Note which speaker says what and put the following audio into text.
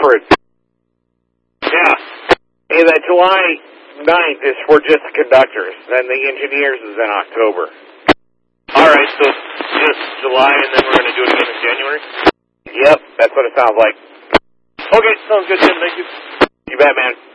Speaker 1: for it. Yeah. Hey, that July 9th is for just the conductors. Then the engineers is in October.
Speaker 2: All right, so just July, and then we're going to do it again in January?
Speaker 1: Yep, that's what it sounds like.
Speaker 2: Okay, sounds good, Tim. Thank you.
Speaker 1: You bet, man.